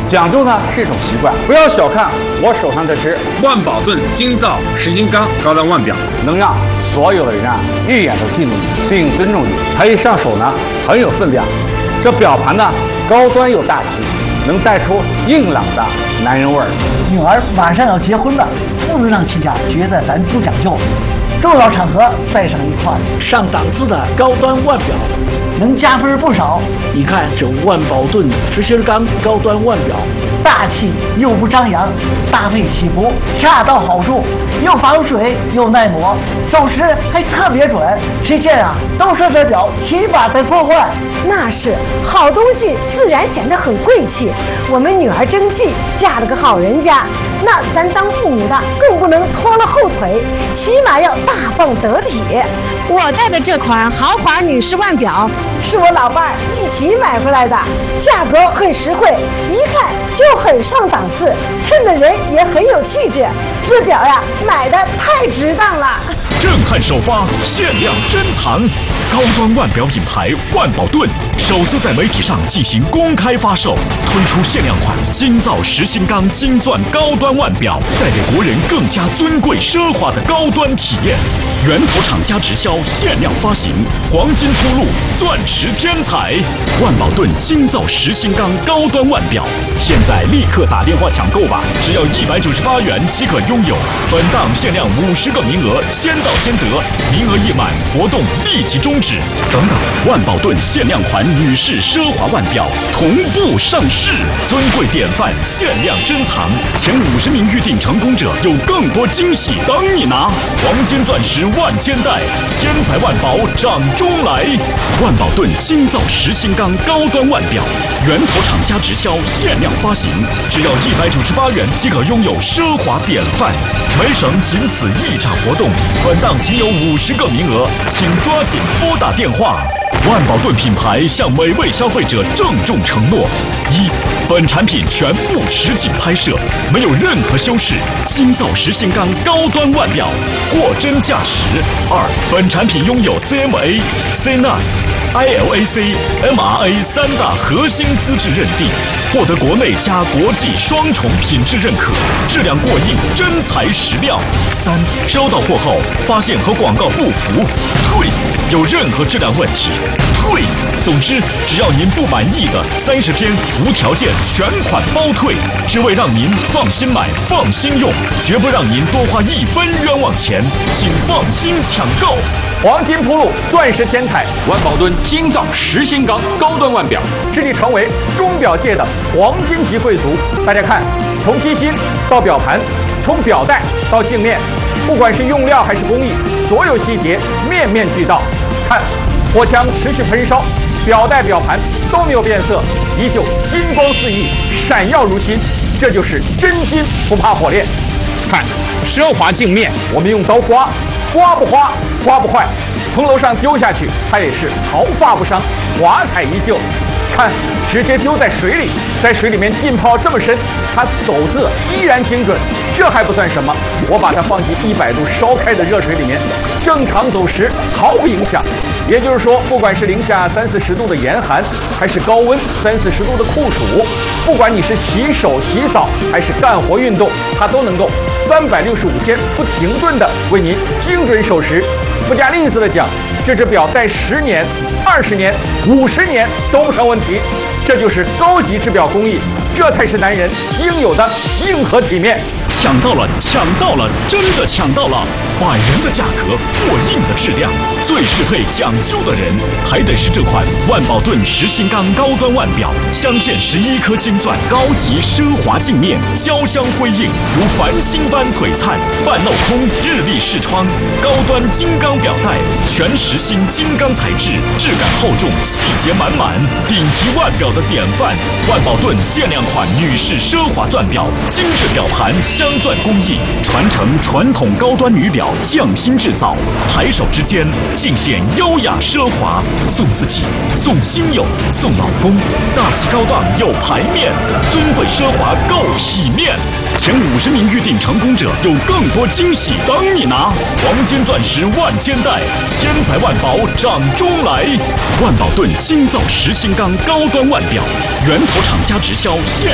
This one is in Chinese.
讲究呢是一种习惯，不要小看我手上这只万宝顿精造实心钢高端腕表， 能让所有的人啊一眼都敬重你，并尊重你。它一上手呢很有分量，这表盘呢高端又大气，能带出硬朗的男人味儿。 女儿马上要结婚了，不能让亲家觉得咱不讲究，重要场合带上一块上档次的高端腕表，能加分不少。你看这万宝顿实心钢高端腕表，大气又不张扬，搭配起伏恰到好处，又防水又耐磨，走时还特别准。谁见啊都说这表起码得破万。 那是好东西，自然显得很贵气。我们女儿争气，嫁了个好人家，那咱当父母的更不能拖了后腿，起码要大方得体。我戴的这款豪华女士腕表是我老伴儿一起买回来的，价格很实惠，一看就很上档次，衬的人也很有气质。这表呀，买的太值当了。 震撼首发，限量珍藏，高端腕表品牌万宝顿首次在媒体上进行公开发售，推出限量款精造实心钢金钻高端腕表，带给国人更加尊贵奢华的高端体验。源头厂家直销，限量发行，黄金铺路，钻石天彩。万宝顿精造实心钢高端腕表，现在立刻打电话抢购吧，只要198元即可拥有。本档限量50个名额，先到先得，名额一满，活动立即终止。等等，万宝顿限量款女士奢华腕表同步上市，尊贵典范，限量珍藏，前50名预定成功者有更多惊喜等你拿。黄金钻石万千代，千财万宝掌中来。万宝顿精造实心钢高端腕表，源头厂家直销，限量发行，只要198元即可拥有奢华典范。每省仅此一场活动，本档仅有50个名额，请抓紧拨打电话。万宝顿品牌向每位消费者郑重承诺：一、本产品全部实景拍摄，没有任何修饰，精造实心钢高端腕表，货真价实；二、本产品拥有 CMA、CNAS、ILAC、MRA 3大核心资质认定，获得国内加国际双重品质认可，质量过硬，真材实料。三、收到货后发现和广告不符，退；有任何质量问题，退。总之，只要您不满意的，30天无条件全款包退，只为让您放心买、放心用，绝不让您多花1分冤枉钱，请放心抢购。 黄金铺路，钻石天彩， 万宝顿精造实心钢高端腕表， 致力成为钟表界的黄金级贵族。大家看，从机芯到表盘，从表带到镜面，不管是用料还是工艺，所有细节面面俱到。看，火枪持续喷烧，表带表盘都没有变色，依旧金光四溢，闪耀如新。这就是真金不怕火炼。看，奢华镜面，我们用刀刮，刮不花，刮不坏，从楼上丢下去，它也是毫发不伤，华彩依旧。看，直接丢在水里，在水里面浸泡这么深，它走字依然精准。这还不算什么，我把它放进100度烧开的热水里面，正常走时毫无影响。也就是说，不管是零下30-40度的严寒，还是高温30-40度的酷暑，不管你是洗手、洗澡还是干活运动，它都能够365天不停顿的为您精准守时。不加吝啬的讲，这只表戴10年、20年、50年都不成问题。这就是高级制表工艺，这才是男人应有的硬核体面。 抢到了，抢到了，真的抢到了！百元的价格，过硬的质量，最适配讲究的人，还得是这款万宝顿实心钢高端腕表，镶嵌11颗金钻，高级奢华镜面，交相辉映，如繁星般璀璨。半镂空日立视窗，高端金刚表带，全实心金刚材质，质感厚重，细节满满，顶级腕表的典范。万宝顿限量款女士奢华钻表，精致表盘，镶钻工艺，传承传统高端女表匠心制造，抬手之间尽显优雅奢华，送自己，送亲友，送老公，大气高档有排面，尊贵奢华够体面。前50名预定成功者有更多惊喜等你拿，黄金钻石万千代，千财万宝掌中来。万宝顿精造实心钢高端腕表，源头厂家直销限